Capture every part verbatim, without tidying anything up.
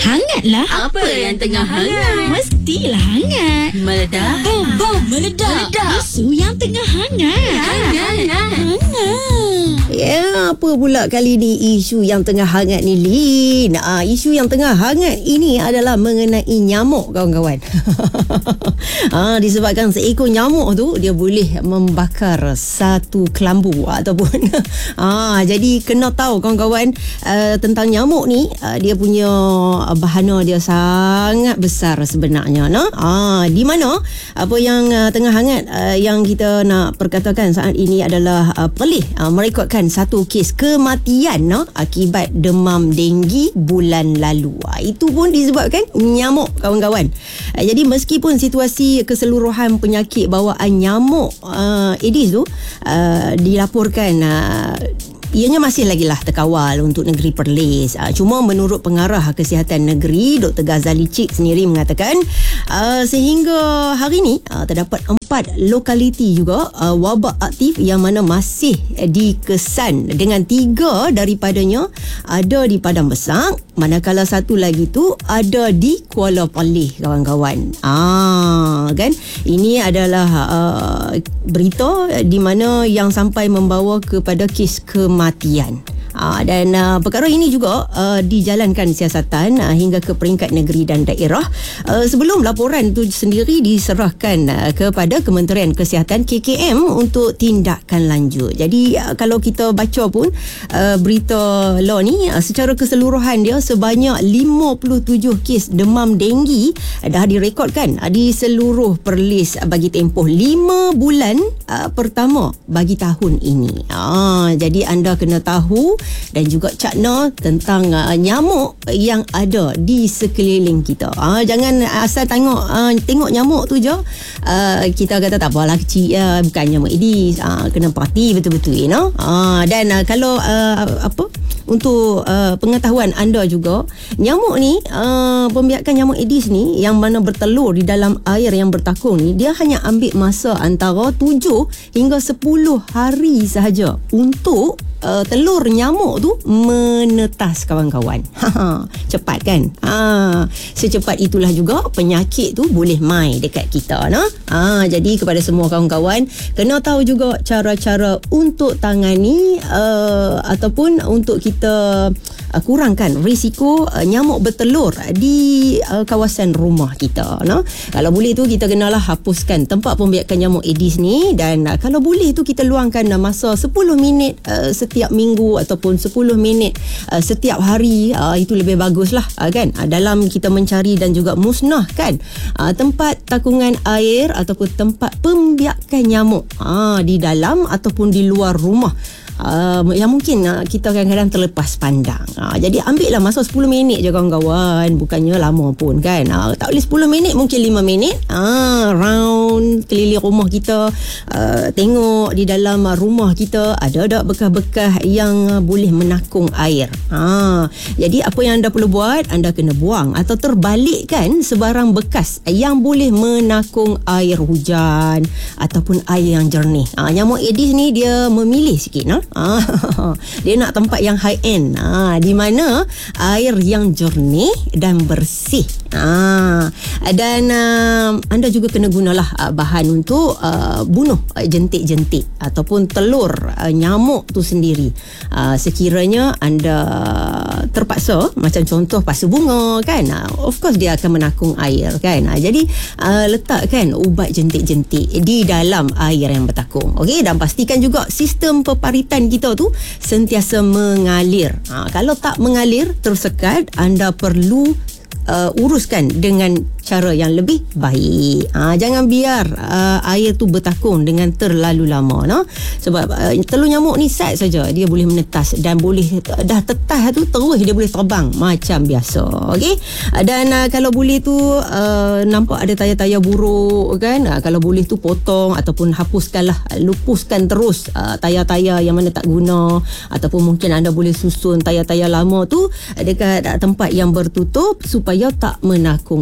Hangatlah. Apa yang tengah hangat? Mestilah hangat. Meledak. Bom, bom, meledak. Meledak. Isu yang tengah hangat. Hangat. Hangat. Ya, apa pula kali ni isu yang tengah hangat ni, Lin? Ah, isu yang tengah hangat ini adalah mengenai nyamuk, kawan-kawan. ah, disebabkan seekor nyamuk tu dia boleh membakar satu kelambu ataupun ah, jadi kena tahu kawan-kawan uh, tentang nyamuk ni. Uh, dia punya bahana dia sangat besar sebenarnya, no? Ah, di mana apa yang uh, tengah hangat uh, yang kita nak perkatakan saat ini adalah uh, Perlis uh, merekodkan satu kes kematian, no? Akibat demam denggi bulan lalu. Uh, itu pun disebabkan nyamuk, kawan-kawan. Uh, jadi meskipun situasi keseluruhan penyakit bawaan nyamuk uh, Aedes tu uh, dilaporkan uh, ianya masih lagi lah terkawal untuk negeri Perlis. Uh, cuma menurut pengarah kesihatan negeri Doktor Ghazali Cik sendiri mengatakan uh, sehingga hari ini uh, terdapat empat lokaliti juga uh, wabak aktif yang mana masih dikesan, dengan tiga daripadanya ada di Padang Besar, manakala satu lagi tu ada di Kuala Perlis, kawan-kawan. Ah, kan? Ini adalah uh, berita di mana yang sampai membawa kepada kes kematian. Uh, dan uh, perkara ini juga uh, dijalankan siasatan uh, hingga ke peringkat negeri dan daerah uh, sebelum laporan itu sendiri diserahkan uh, kepada Kementerian Kesihatan K K M untuk tindakan lanjut. Jadi uh, kalau kita baca pun uh, berita law ni uh, secara keseluruhan dia sebanyak lima puluh tujuh kes demam denggi uh, dah direkodkan uh, di seluruh Perlis uh, bagi tempoh lima bulan uh, pertama bagi tahun ini. Uh, jadi anda kena tahu dan juga cakna tentang uh, nyamuk yang ada di sekeliling kita. Uh, jangan asal tengok uh, tengok nyamuk tu je uh, kita kata tak apalah, kecil uh, bukan nyamuk Aedes. Uh, kena perhati betul-betul, you know? uh, dan uh, kalau uh, apa untuk uh, pengetahuan anda juga, nyamuk ni uh, pembiakan nyamuk Aedes ni yang mana bertelur di dalam air yang bertakung ni, dia hanya ambil masa antara tujuh hingga sepuluh hari sahaja untuk Uh, telur nyamuk tu menetas, kawan-kawan. Cepat kan? Ha, secepat itulah juga penyakit tu boleh mai dekat kita, no? Ha, jadi kepada semua kawan-kawan, kena tahu juga cara-cara untuk tangani uh, ataupun untuk kita uh, kurangkan risiko uh, nyamuk bertelur di uh, kawasan rumah kita, no? Kalau boleh tu kita kenalah hapuskan tempat pembiakan nyamuk Aedes ni, dan uh, kalau boleh tu kita luangkan uh, masa sepuluh minit uh, setiap minggu ataupun sepuluh minit uh, setiap hari. Uh, itu lebih baguslah, uh, kan, uh, dalam kita mencari dan juga musnahkan uh, tempat takungan air ataupun tempat pembiakan nyamuk uh, di dalam ataupun di luar rumah. Uh, yang mungkin uh, kita kadang-kadang terlepas pandang. Uh, jadi ambillah masa sepuluh minit je, kawan-kawan. Bukannya lama pun, kan. Uh, tak boleh sepuluh minit, mungkin lima minit. Uh, round keliling rumah kita. Uh, tengok di dalam uh, rumah kita ada tak bekas-bekas yang uh, boleh menakung air. Uh, jadi apa yang anda perlu buat, anda kena buang atau terbalikkan sebarang bekas yang boleh menakung air hujan ataupun air yang jernih. Uh, nyamuk Aedes ni dia memilih sikit, no? Ah, dia nak tempat yang high end, ah, di mana air yang jernih dan bersih. Ah, dan uh, anda juga kena gunalah uh, bahan untuk uh, bunuh uh, jentik-jentik ataupun telur uh, nyamuk tu sendiri. Uh, sekiranya anda terpaksa, macam contoh pasu bunga, kan, uh, of course dia akan menakung air, kan. Uh, jadi uh, letakkan ubat jentik-jentik di dalam air yang bertakung, okey, dan pastikan juga sistem peparitan kita tu sentiasa mengalir. Ha, kalau tak mengalir, tersekat, anda perlu uh, uruskan dengan cara yang lebih baik. Ha, jangan biar uh, air tu bertakung dengan terlalu lama, no? Sebab uh, telur nyamuk ni set saja dia boleh menetas dan boleh dah tetas tu terus dia boleh terbang macam biasa. Okey. Dan uh, kalau boleh tu uh, nampak ada tayar-tayar buruk, kan? Uh, kalau boleh tu potong ataupun hapuskanlah, lupuskan terus uh, tayar-tayar yang mana tak guna, ataupun mungkin anda boleh susun tayar-tayar lama tu dekat uh, tempat yang bertutup supaya tak menakung air.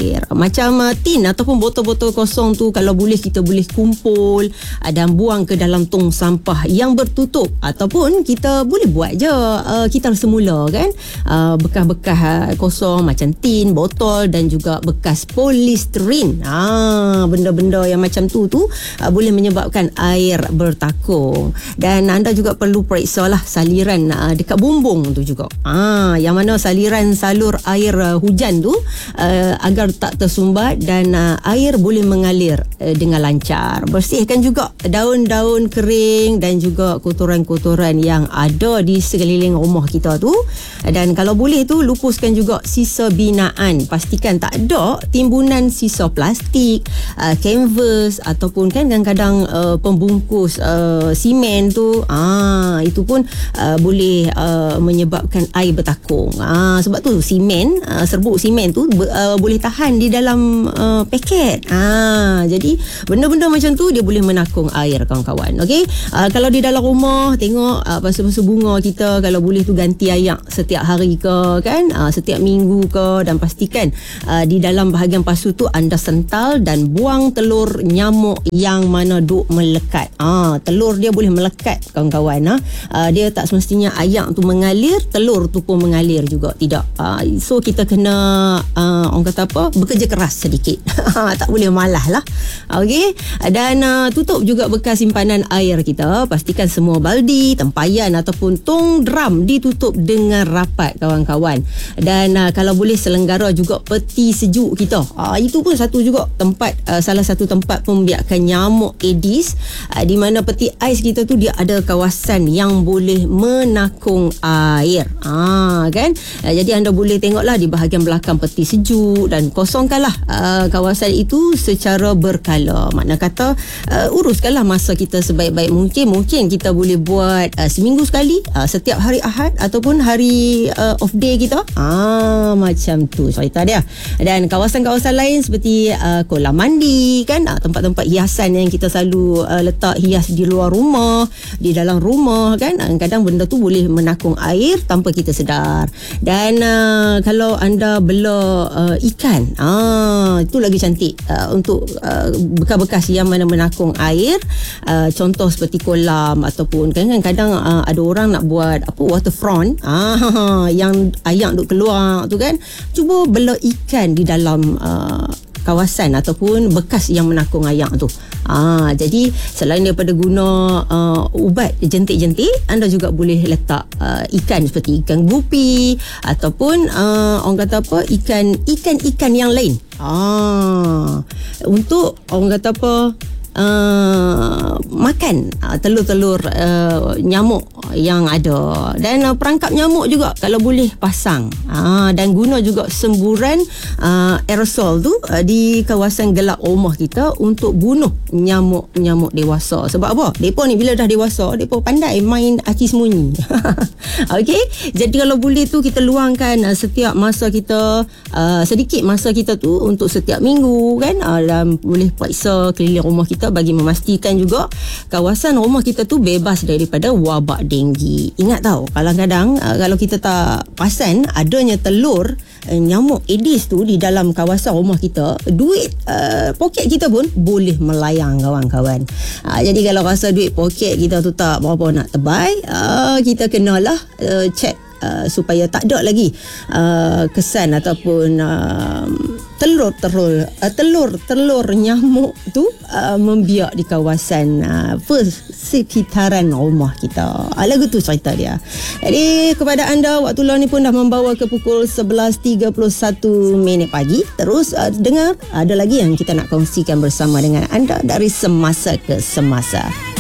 air. Macam uh, tin ataupun botol-botol kosong tu, kalau boleh kita boleh kumpul uh, dan buang ke dalam tong sampah yang bertutup, ataupun kita boleh buat je uh, kita semula kan, uh, bekas-bekas uh, kosong macam tin, botol dan juga bekas polisterin. Ah, benda-benda yang macam tu tu uh, boleh menyebabkan air bertakung. Dan anda juga perlu periksa lah saliran uh, dekat bumbung tu juga. Ah, yang mana saliran salur air uh, hujan tu uh, agar tak tersumbat dan uh, air boleh mengalir uh, dengan lancar. Bersihkan juga daun-daun kering dan juga kotoran-kotoran yang ada di sekeliling rumah kita tu. Dan kalau boleh tu lupuskan juga sisa binaan. Pastikan tak ada timbunan sisa plastik, uh, canvas ataupun kan kadang-kadang uh, pembungkus uh, simen tu. Ah, itu pun uh, boleh uh, menyebabkan air bertakung. Ah, sebab tu simen, uh, serbuk simen tu uh, boleh tahan di dalam uh, paket. Ah, jadi benda-benda macam tu dia boleh menakung air kawan-kawan. Okey, uh, kalau di dalam rumah tengok uh, pasu-pasu bunga kita, kalau boleh tu ganti air setiap hari ke kan, uh, setiap minggu ke, dan pastikan uh, di dalam bahagian pasu tu anda sental dan buang telur nyamuk yang mana duk melekat. Ah, telur dia boleh melekat kawan-kawan. Ah, uh, dia tak semestinya air tu mengalir, telur tu pun mengalir juga, tidak. Uh, so kita kena uh, orang kata apa, bekerja keras sedikit. Tak boleh malas lah. Okey, dan uh, tutup juga bekas simpanan air kita. Pastikan semua baldi, tempayan ataupun tong drum ditutup dengan rapat kawan-kawan. Dan uh, kalau boleh selenggara juga peti sejuk kita. Uh, itu pun satu juga tempat, uh, salah satu tempat pembiakan nyamuk Aedes, uh, di mana peti ais kita tu dia ada kawasan yang boleh menakung air. Ah, kan? Uh, jadi anda boleh tengoklah di bahagian belakang peti sejuk dan kosongkanlah uh, kawasan itu secara berkala. Makna kata uh, uruskanlah masa kita sebaik-baik mungkin. Mungkin kita boleh buat uh, seminggu sekali, uh, setiap hari Ahad ataupun hari uh, off day kita. Ah, macam tu cerita dia. Dan kawasan-kawasan lain seperti uh, kolam mandi kan, uh, tempat-tempat hiasan yang kita selalu uh, letak hias di luar rumah, di dalam rumah kan, uh, kadang benda tu boleh menakung air tanpa kita sedar. Dan uh, kalau anda bela uh, ikan, ah, itu lagi cantik uh, untuk uh, bekas-bekas yang mana menakung air, uh, contoh seperti kolam ataupun kadang-kadang uh, ada orang nak buat apa, waterfront, ah, yang air duk keluar tu kan, cuba bela ikan di dalam uh, kawasan ataupun bekas yang menakung air tu. Ah, jadi selain daripada guna uh, ubat jentik-jentik, anda juga boleh letak uh, ikan seperti ikan gupi ataupun uh, orang kata apa, ikan ikan-ikan yang lain. Ah, untuk orang kata apa, Uh, makan uh, telur-telur uh, nyamuk yang ada. Dan uh, perangkap nyamuk juga kalau boleh pasang, uh, dan guna juga semburan uh, aerosol tu uh, di kawasan gelap rumah kita untuk bunuh nyamuk-nyamuk dewasa. Sebab apa? Mereka ni bila dah dewasa, mereka pandai main aci sembunyi. Okey, jadi kalau boleh tu kita luangkan uh, setiap masa kita, uh, sedikit masa kita tu untuk setiap minggu kan, uh, dan boleh periksa keliling rumah kita bagi memastikan juga kawasan rumah kita tu bebas daripada wabak denggi. Ingat tau, kadang-kadang uh, kalau kita tak perasan adanya telur uh, nyamuk Aedes tu di dalam kawasan rumah kita, duit uh, poket kita pun boleh melayang kawan-kawan. Uh, jadi kalau rasa duit poket kita tu tak berapa nak terbaik, uh, kita kenalah uh, check Uh, supaya tak ada lagi uh, kesan ataupun uh, telur-telur uh, telur-telur nyamuk tu uh, membiak di kawasan uh, sekitaran rumah kita. Uh, lagu tu cerita dia. Jadi kepada anda, waktu law ni pun dah membawa ke pukul sebelas tiga puluh satu minit pagi. Terus uh, dengar, ada lagi yang kita nak kongsikan bersama dengan anda dari semasa ke semasa.